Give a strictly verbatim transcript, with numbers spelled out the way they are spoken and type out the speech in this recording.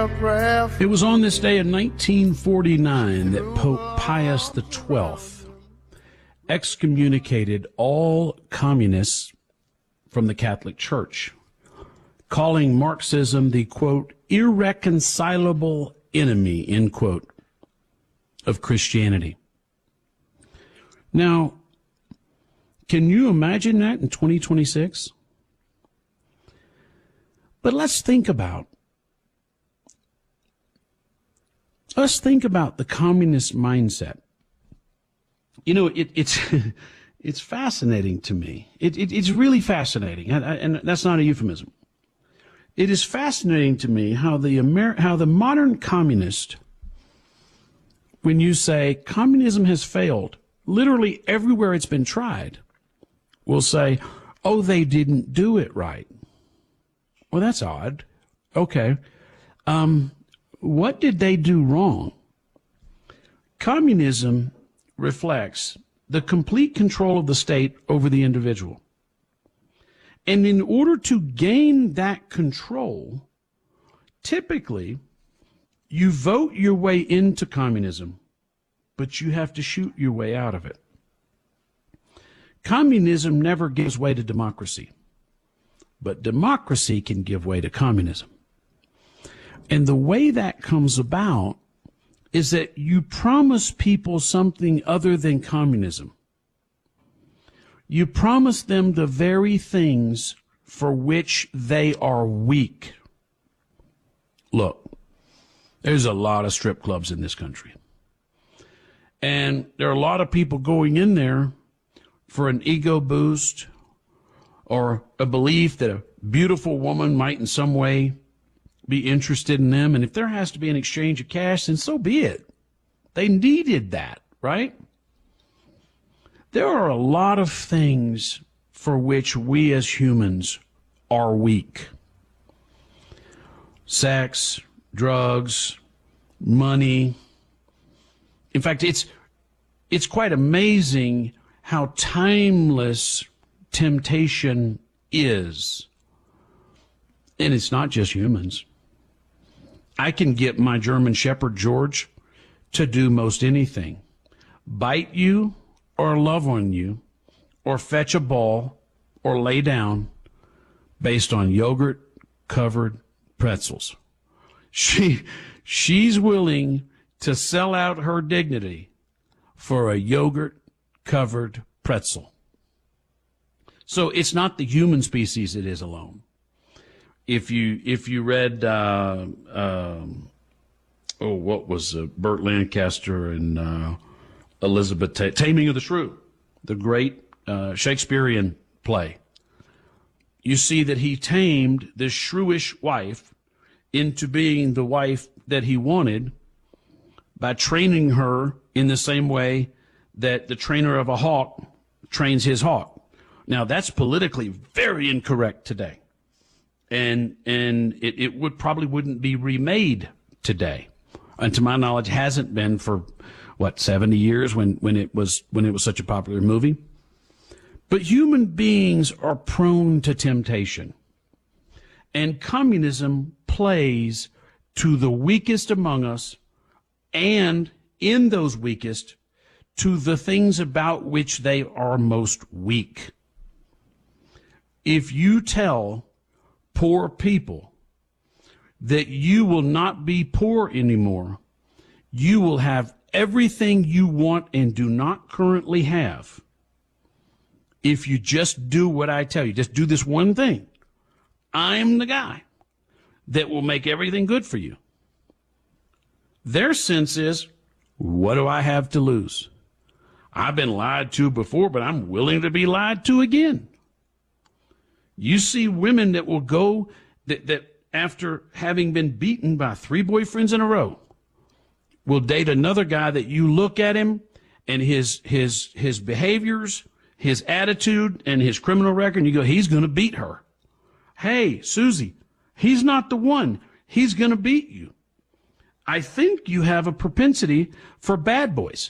It was on this day in nineteen forty-nine that Pope Pius the twelfth excommunicated all communists from the Catholic Church, calling Marxism the, quote, irreconcilable enemy, end quote, of Christianity. Now, can you imagine that in twenty twenty-six? But let's think about, let's think about the communist mindset. You know, it, it's it's fascinating to me. It, it, it's really fascinating, and, and that's not a euphemism. It is fascinating to me how the Amer- how the modern communist, when you say communism has failed, literally everywhere it's been tried, will say, oh, they didn't do it right. Well, that's odd. Okay. Um, what did they do wrong? Communism reflects the complete control of the state over the individual. And in order to gain that control, typically, you vote your way into communism, but you have to shoot your way out of it. Communism never gives way to democracy, but democracy can give way to communism. And the way that comes about is that you promise people something other than communism. You promise them the very things for which they are weak. Look, there's a lot of strip clubs in this country. And there are a lot of people going in there for an ego boost or a belief that a beautiful woman might in some way be interested in them. And if there has to be an exchange of cash, then so be it. They needed that, right? There are a lot of things for which we as humans are weak. Sex, drugs, money. In fact, it's it's quite amazing how timeless temptation is. And it's not just humans. I can get my German Shepherd, George, to do most anything. Bite you or love on you or fetch a ball or lay down based on yogurt-covered pretzels. She, she's willing to sell out her dignity for a yogurt-covered pretzel. So it's not the human species it is alone. If you if you read, uh, um, oh, what was uh, Burt Lancaster and uh, Elizabeth Ta- Taming of the Shrew, the great uh, Shakespearean play, you see that he tamed this shrewish wife into being the wife that he wanted by training her in the same way that the trainer of a hawk trains his hawk. Now, that's politically very incorrect today. And and it, it would probably wouldn't be remade today. And to my knowledge, hasn't been for, what, seventy years when, when it was when it was such a popular movie. But human beings are prone to temptation. And communism plays to the weakest among us, and in those weakest, to the things about which they are most weak. If you tell poor people that you will not be poor anymore, you will have everything you want and do not currently have. If you just do what I tell you, just do this one thing. I'm the guy that will make everything good for you. Their sense is, what do I have to lose? I've been lied to before, but I'm willing to be lied to again. You see women that will go, that, that after having been beaten by three boyfriends in a row, will date another guy that you look at him and his his his behaviors, his attitude, and his criminal record, and you go, he's going to beat her. Hey, Susie, he's not the one. He's going to beat you. I think you have a propensity for bad boys.